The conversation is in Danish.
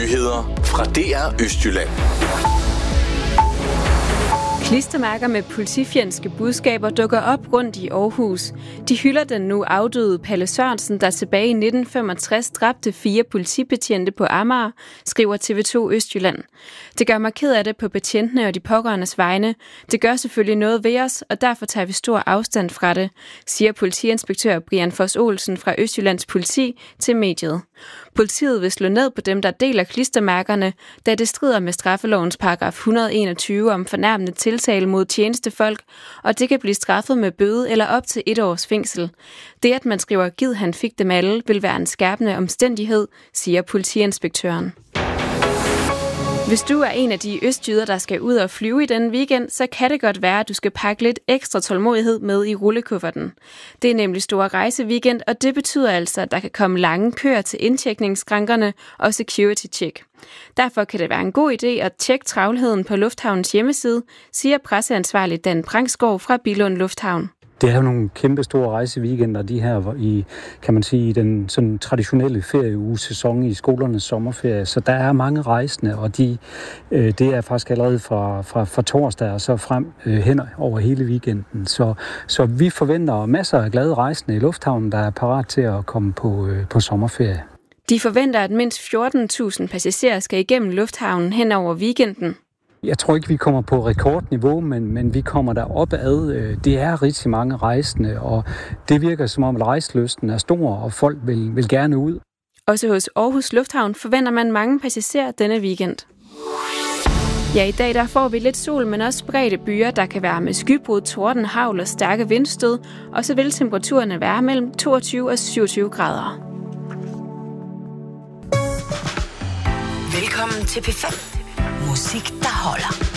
Nyheder fra DR Østjylland. Klistermærker med politifjendske budskaber dukker op rundt i Aarhus. De hylder den nu afdøde Palle Sørensen, der tilbage i 1965 dræbte 4 politibetjente på Amager, skriver TV2 Østjylland. Det gør mig ked af det på betjentene og de pårørendes vegne. Det gør selvfølgelig noget ved os, og derfor tager vi stor afstand fra det, siger politiinspektør Brian Foss Olsen fra Østjyllands Politi til mediet. Politiet vil slå ned på dem, der deler klistermærkerne, da det strider med straffelovens paragraf 121 om fornærmende tiltale mod tjenestefolk, og det kan blive straffet med bøde eller op til 1 års fængsel. Det, at man skriver "Gid han fik dem alle", vil være en skærpende omstændighed, siger politiinspektøren. Hvis du er en af de østjyder, der skal ud og flyve i denne weekend, så kan det godt være, at du skal pakke lidt ekstra tålmodighed med i rullekufferten. Det er nemlig store rejseweekend, og det betyder altså, at der kan komme lange køer til indtjekningsskrankerne og security check. Derfor kan det være en god idé at tjekke travlheden på Lufthavnens hjemmeside, siger presseansvarlig Dan Prangsgaard fra Billund Lufthavn. Det er jo nogle kæmpe store rejseweekender, de her i, kan man sige, den sådan traditionelle ferieugesæson i skolernes sommerferie. Så der er mange rejsende, og det er faktisk allerede fra torsdag og så frem hen over hele weekenden. Så vi forventer masser af glade rejsende i lufthavnen, der er parat til at komme på sommerferie. De forventer, at mindst 14.000 passagerer skal igennem lufthavnen hen over weekenden. Jeg tror ikke, vi kommer på rekordniveau, men vi kommer derop ad. Det er rigtig mange rejsende, og det virker som om, at rejselysten er stor, og folk vil gerne ud. Også hos Aarhus Lufthavn forventer man mange passagerer denne weekend. Ja, i dag der får vi lidt sol, men også spredte byer, der kan være med skybrud, torden, hagl og stærke vindstød, og så vil temperaturerne være mellem 22 og 27 grader. Velkommen til P5. Musik, der holder.